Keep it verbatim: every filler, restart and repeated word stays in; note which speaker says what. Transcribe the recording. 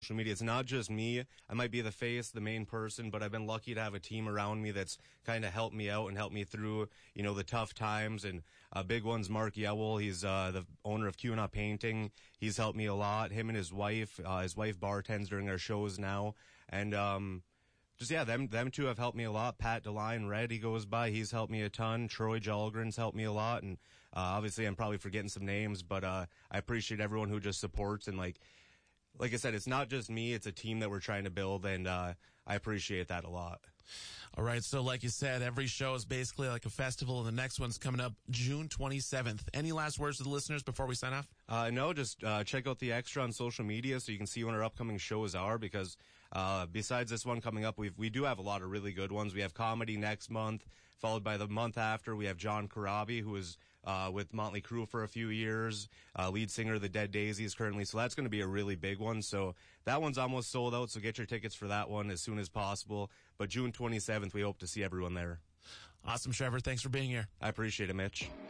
Speaker 1: social media. It's not just me. I might be the face, the main person, but I've been lucky to have a team around me that's kind of helped me out and helped me through, you know, the tough times. And uh, big one's Mark Yewell. He's uh, the owner of Keweenaw Painting. He's helped me a lot. Him and his wife. Uh, his wife bartends during our shows now. And um just, yeah, them them two have helped me a lot. Pat DeLine, Red, he goes by. He's helped me a ton. Troy Jallgren's helped me a lot. And uh, obviously I'm probably forgetting some names, but uh I appreciate everyone who just supports. And like like I said, it's not just me. It's a team that we're trying to build, and uh I appreciate that a lot.
Speaker 2: All right, so like you said, every show is basically like a festival, and the next one's coming up June twenty-seventh. Any last words to the listeners before we sign off?
Speaker 1: Uh, no, just uh, check out the Extra on social media so you can see when our upcoming shows are, because uh, besides this one coming up, we we do have a lot of really good ones. We have comedy next month, followed by the month after, we have John Karabi, who is uh, with Motley Crue for a few years, uh, lead singer of the Dead Daisies currently, so that's going to be a really big one. So that one's almost sold out, so get your tickets for that one as soon as possible. But June twenty-seventh, we hope to see everyone there.
Speaker 2: Awesome, Trevor. Thanks for being here.
Speaker 1: I appreciate it, Mitch.